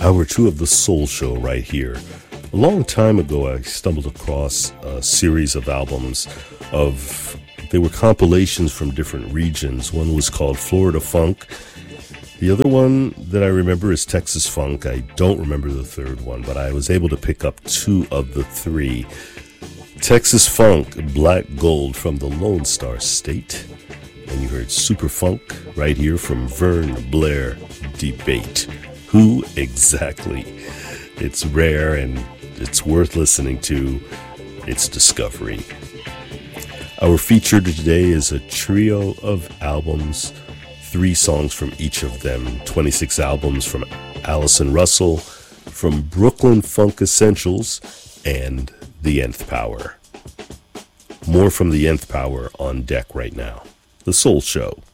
Hour 2 of The Soul Show right here. A long time ago, I stumbled across a series of albums they were compilations from different regions. One was called Florida Funk. The other one that I remember is Texas Funk. I don't remember the third one, but I was able to pick up two of the three. Texas Funk, Black Gold from the Lone Star State. And you heard Super Funk right here from Vern Blair, Debate. Who exactly? It's rare and it's worth listening to. It's discovery. Our feature today is a trio of albums, 3 songs from each of them, 26 albums from Allison Russell, from Brooklyn Funk Essentials, and The Nth Power. More from The Nth Power on deck right now. The Soul Show.